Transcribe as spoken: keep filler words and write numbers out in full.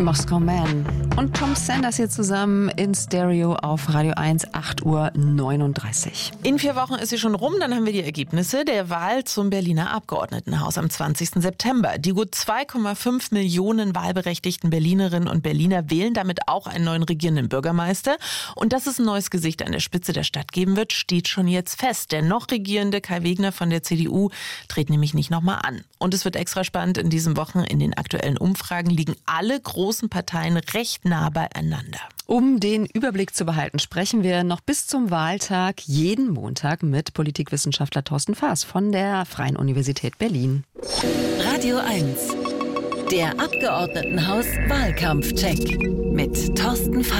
Moskau Man und Tom Sanders hier zusammen in Stereo auf Radio eins, acht Uhr neununddreißig. In vier Wochen ist sie schon rum, dann haben wir die Ergebnisse der Wahl zum Berliner Abgeordnetenhaus am zwanzigsten September. Die gut zwei Komma fünf Millionen wahlberechtigten Berlinerinnen und Berliner wählen damit auch einen neuen regierenden Bürgermeister. Und dass es ein neues Gesicht an der Spitze der Stadt geben wird, steht schon jetzt fest. Der noch regierende Kai Wegner von der C D U tritt nämlich nicht nochmal an. Und es wird extra spannend in diesen Wochen. In den aktuellen Umfragen liegen alle großen Parteien recht nah beieinander. Um den Überblick zu behalten, sprechen wir noch bis zum Wahltag jeden Montag mit Politikwissenschaftler Thorsten Faas von der Freien Universität Berlin. Radio eins, der Abgeordnetenhaus Wahlkampfcheck mit Thorsten Faas.